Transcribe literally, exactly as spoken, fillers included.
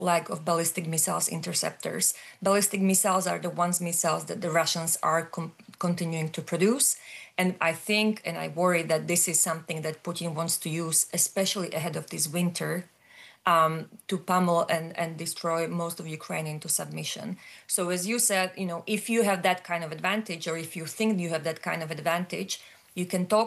lack of ballistic missiles interceptors. Ballistic missiles are the ones missiles that the Russians are com- continuing to produce. And I think, and I worry that this is something that Putin wants to use, especially ahead of this winter, um, to pummel and, and destroy most of Ukraine into submission. So as you said, you know, if you have that kind of advantage, or if you think you have that kind of advantage, you can talk